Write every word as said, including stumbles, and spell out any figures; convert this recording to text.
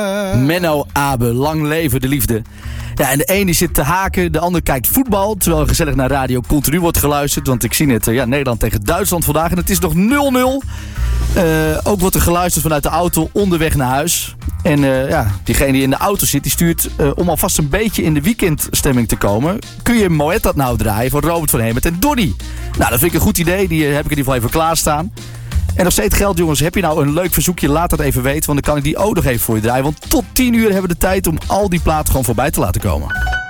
Menno Abe, lang leven de liefde. Ja, en de een die zit te haken, de ander kijkt voetbal. Terwijl gezellig naar Radio Continu wordt geluisterd. Want ik zie net, ja, Nederland tegen Duitsland vandaag. En het is nog nul nul. Uh, ook wordt er geluisterd vanuit de auto onderweg naar huis. En uh, ja, diegene die in de auto zit, die stuurt uh, om alvast een beetje in de weekendstemming te komen. Kun je Moet dat nou draaien van Robert van Hemert en Donny? Nou, dat vind ik een goed idee. Die uh, heb ik in ieder geval even klaarstaan. En nog steeds geldt, jongens, heb je nou een leuk verzoekje, laat dat even weten. Want dan kan ik die ook nog even voor je draaien. Want tot tien uur hebben we de tijd om al die platen gewoon voorbij te laten komen.